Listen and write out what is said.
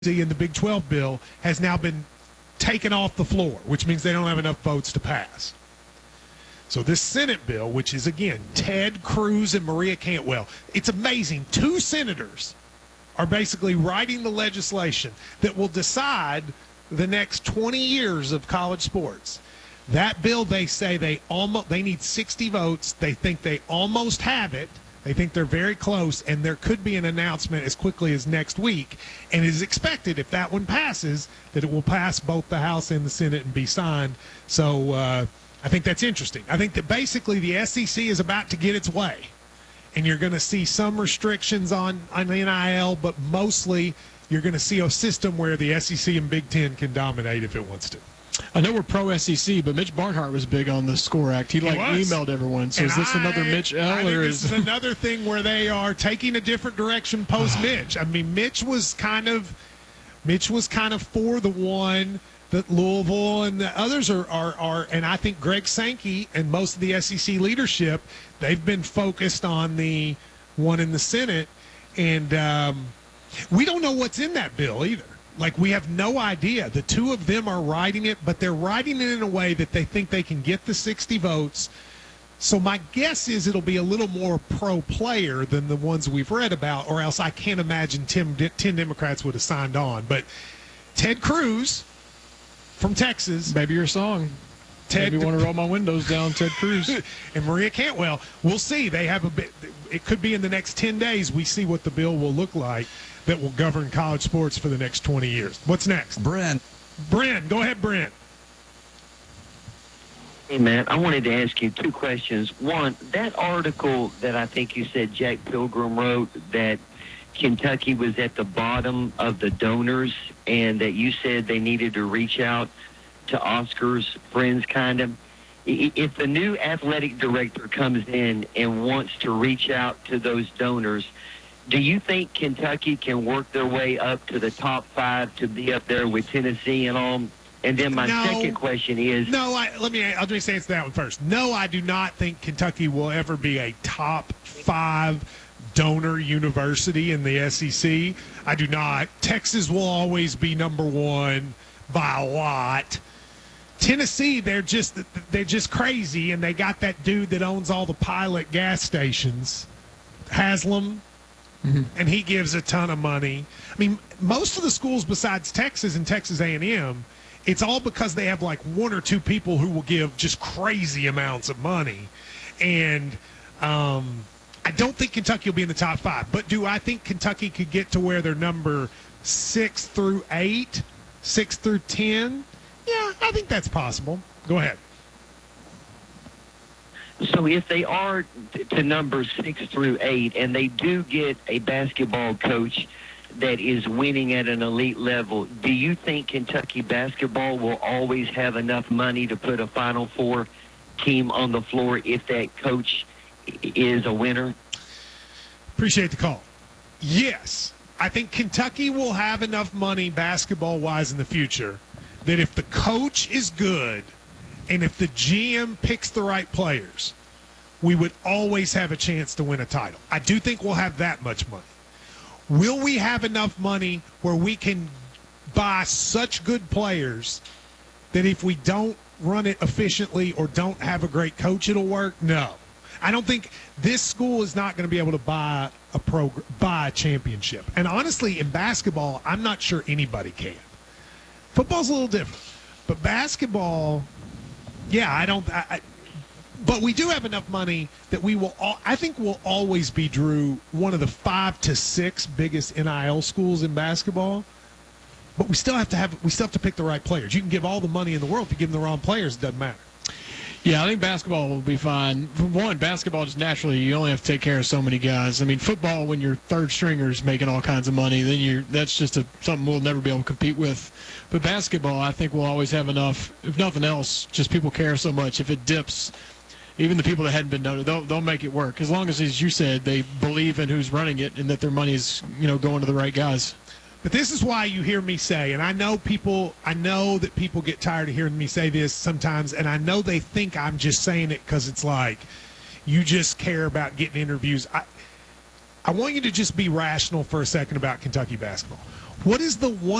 in the Big 12 bill has now been taken off the floor, which means they don't have enough votes to pass. So this Senate bill, which is, again, Ted Cruz and Maria Cantwell, it's amazing. Two senators are basically writing the legislation that will decide the next 20 years of college sports. That bill, they say they need 60 votes. They think they almost have it. They think they're very close, and there could be an announcement as quickly as next week. And it is expected, if that one passes, that it will pass both the House and the Senate and be signed. So I think that's interesting. I think that basically the SEC is about to get its way, and you're going to see some restrictions on NIL, but mostly you're going to see a system where the SEC and Big Ten can dominate if it wants to. I know we're pro-SEC, but Mitch Barnhart was big on the SCORE Act. He emailed everyone. So is this another Mitch L? I think this is another thing where they are taking a different direction post-Mitch. I mean, Mitch was kind of for the one that Louisville and the others are, and I think Greg Sankey and most of the SEC leadership, they've been focused on the one in the Senate, and we don't know what's in that bill either. Like, we have no idea. The two of them are writing it, but they're writing it in a way that they think they can get the 60 votes. So my guess is it'll be a little more pro-player than the ones we've read about, or else I can't imagine 10 Democrats would have signed on. But Ted Cruz from Texas. Maybe your song. Maybe want to roll my windows down, Ted Cruz. And Maria Cantwell. We'll see. They have a bit. It could be in the next 10 days we see what the bill will look like that will govern college sports for the next 20 years. What's next? Brent. Go ahead, Brent. Hey, Matt, I wanted to ask you two questions. One, that article that I think you said Jack Pilgrim wrote, that Kentucky was at the bottom of the donors and that you said they needed to reach out to Oscar's friends, kind of. If the new athletic director comes in and wants to reach out to those donors, do you think Kentucky can work their way up to the top 5 to be up there with Tennessee and all? And then my second question is... No, let me answer that one first. No, I do not think Kentucky will ever be a top 5 donor university in the SEC. I do not. Texas will always be number 1 by a lot. Tennessee, they're just crazy, and they got that dude that owns all the Pilot gas stations, Haslam. Mm-hmm. And he gives a ton of money. I mean, most of the schools besides Texas and Texas A&M, it's all because they have like 1 or 2 people who will give just crazy amounts of money. And I don't think Kentucky will be in the top 5. But do I think Kentucky could get to where they're number 6 through 8, 6 through 10? Yeah, I think that's possible. Go ahead. So if they are to number 6 through 8 and they do get a basketball coach that is winning at an elite level, do you think Kentucky basketball will always have enough money to put a Final Four team on the floor if that coach is a winner? Appreciate the call. Yes, I think Kentucky will have enough money basketball-wise in the future that if the coach is good and if the GM picks the right players, we would always have a chance to win a title. I do think we'll have that much money. Will we have enough money where we can buy such good players that if we don't run it efficiently or don't have a great coach, it'll work? No. I don't think this school is not going to be able to buy a championship. And honestly, in basketball, I'm not sure anybody can. Football's a little different. But basketball, yeah, but we do have enough money that I think we'll always be, Drew, one of the 5 to 6 biggest NIL schools in basketball. But we still have to pick the right players. You can give all the money in the world. If you give them the wrong players, it doesn't matter. Yeah, I think basketball will be fine. For one, basketball just naturally, you only have to take care of so many guys. I mean, football, when your third stringer's making all kinds of money, then that's just something we'll never be able to compete with. But basketball, I think we'll always have enough. If nothing else, just people care so much. If it dips, even the people that hadn't been noted, they'll make it work. As long as you said, they believe in who's running it and that their money is, going to the right guys. But this is why you hear me say, and I know that people get tired of hearing me say this sometimes, and I know they think I'm just saying it because it's like you just care about getting interviews. I want you to just be rational for a second about Kentucky basketball. What is the one